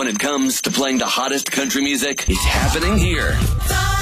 when it comes to playing the hottest country music, it's happening here.